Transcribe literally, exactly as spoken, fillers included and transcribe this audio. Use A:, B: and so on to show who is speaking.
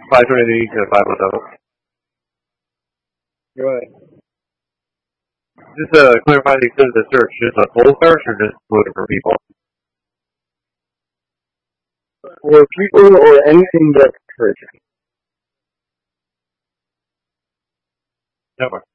A: five twenty-three to five oh seven.
B: Go ahead.
A: Just to clarify the extent of the search, just a full search or just looking for people?
B: For people or anything that's urgent.
A: No.